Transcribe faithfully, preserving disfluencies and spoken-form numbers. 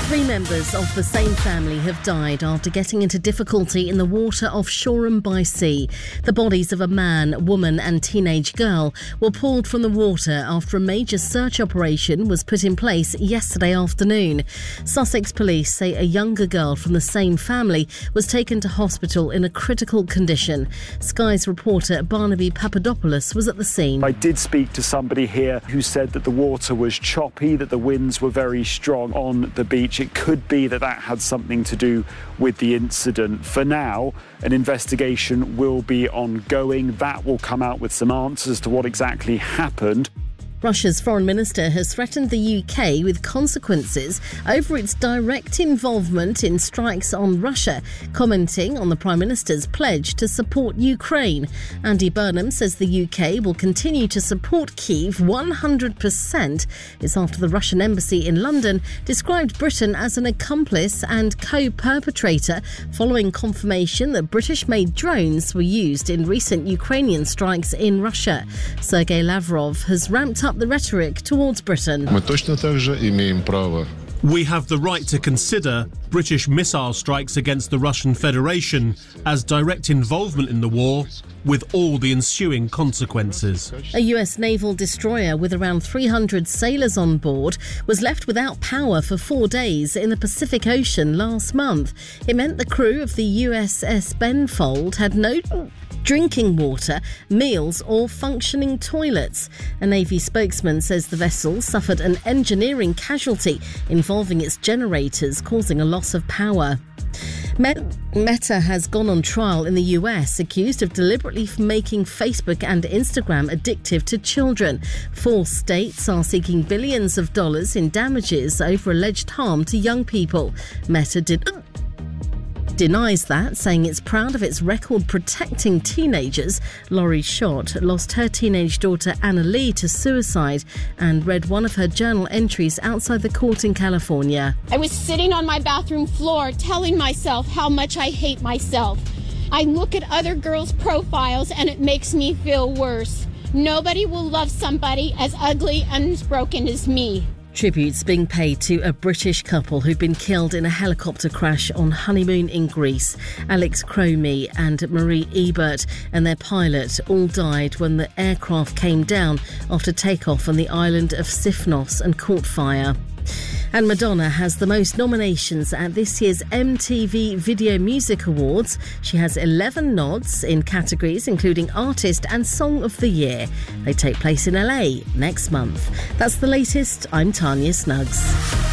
Three members of the same family have died after getting into difficulty in the water off Shoreham by Sea. The bodies of a man, woman and teenage girl were pulled from the water after a major search operation was put in place yesterday afternoon. Sussex police say a younger girl from the same family was taken to hospital in a critical condition. Sky's reporter Barnaby Papadopoulos was at the scene. I did speak to somebody here who said that the water was choppy, that the winds were very strong on the beach. It could be that that had something to do with the incident. For now, an investigation will be ongoing. That will come out with some answers to what exactly happened. Russia's foreign minister has threatened the U K with consequences over its direct involvement in strikes on Russia, commenting on the Prime Minister's pledge to support Ukraine. Andy Burnham says the U K will continue to support Kyiv one hundred percent. It's after the Russian embassy in London described Britain as an accomplice and co-perpetrator following confirmation that British-made drones were used in recent Ukrainian strikes in Russia. Sergei Lavrov has ramped up the rhetoric towards Britain. We have the right to consider British missile strikes against the Russian Federation as direct involvement in the war, with all the ensuing consequences. A U S naval destroyer with around three hundred sailors on board was left without power for four days in the Pacific Ocean last month. It meant the crew of the U S S Benfold had no drinking water, meals or functioning toilets. A Navy spokesman says the vessel suffered an engineering casualty involving its generators, causing a loss of power. Meta has gone on trial in the U S, accused of deliberately making Facebook and Instagram addictive to children. Four states are seeking billions of dollars in damages over alleged harm to young people. Meta did... denies that, saying it's proud of its record protecting teenagers. Laurie Schott lost her teenage daughter Anna Lee to suicide and read one of her journal entries outside the court in California. I was sitting on my bathroom floor telling myself how much I hate myself. I look at other girls' profiles and it makes me feel worse. Nobody will love somebody as ugly and as broken as me. Tributes being paid to a British couple who've been killed in a helicopter crash on honeymoon in Greece. Alex Cromie and Marie Ebert and their pilot all died when the aircraft came down after takeoff on the island of Sifnos and caught fire. And Madonna has the most nominations at this year's M T V Video Music Awards. She has eleven nods in categories including Artist and Song of the Year. They take place in L A next month. That's the latest. I'm Tanya Snuggs.